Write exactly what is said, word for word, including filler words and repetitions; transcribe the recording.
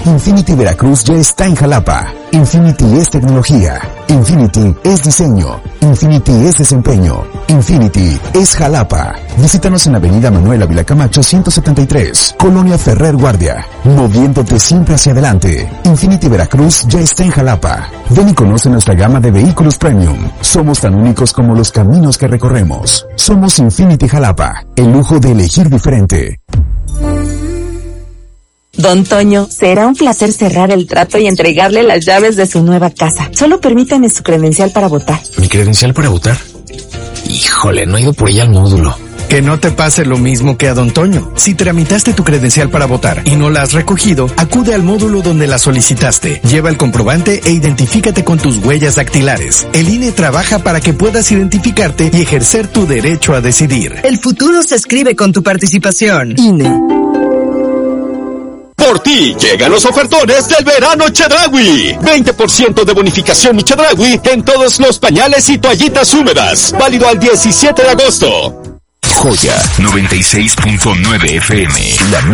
Infinity Veracruz ya está en Jalapa. Infinity es tecnología. Infinity es diseño. Infinity es desempeño. Infinity es Jalapa. Visítanos en Avenida Manuel Ávila Camacho ciento setenta y tres, Colonia Ferrer Guardia. Moviéndote siempre hacia adelante. Infinity Veracruz ya está en Jalapa. Ven y conoce nuestra gama de vehículos premium. Somos tan únicos como los caminos que recorremos. Somos Infinity Jalapa. El lujo de elegir diferente. Don Toño, será un placer cerrar el trato y entregarle las llaves de su nueva casa. Solo permítame su credencial para votar. ¿Mi credencial para votar? Híjole, no he ido por ella al módulo. Que no te pase lo mismo que a Don Toño. Si tramitaste tu credencial para votar y no la has recogido, acude al módulo donde la solicitaste. Lleva el comprobante e identifícate con tus huellas dactilares. El I N E trabaja para que puedas identificarte y ejercer tu derecho a decidir. El futuro se escribe con tu participación. I N E. Por ti llegan los ofertones del verano Chedraui. veinte por ciento de bonificación y Chedraui en todos los pañales y toallitas húmedas. Válido al diecisiete de agosto. Joya noventa y seis punto nueve F M. La